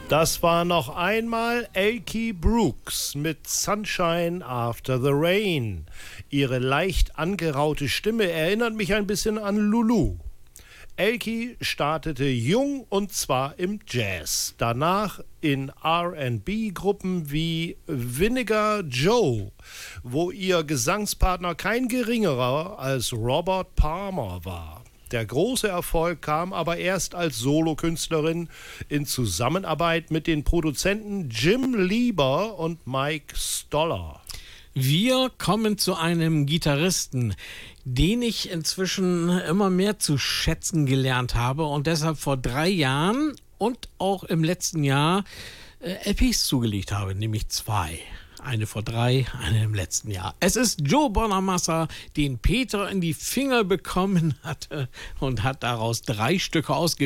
Das war noch einmal Elkie Brooks mit Sunshine After the Rain. Ihre leicht angeraute Stimme erinnert mich ein bisschen an Lulu. Elkie startete jung und zwar im Jazz, danach in R&B-Gruppen wie Vinegar Joe, wo ihr Gesangspartner kein geringerer als Robert Palmer war. Der große Erfolg kam aber erst als Solokünstlerin in Zusammenarbeit mit den Produzenten Jim Lieber und Mike Stoller. Wir kommen zu einem Gitarristen, den ich inzwischen immer mehr zu schätzen gelernt habe und deshalb vor 3 Jahren und auch im letzten Jahr LPs zugelegt habe, nämlich 2. Eine vor 3, eine im letzten Jahr. Es ist Joe Bonamassa, den Peter in die Finger bekommen hatte und hat daraus 3 Stücke ausgewählt.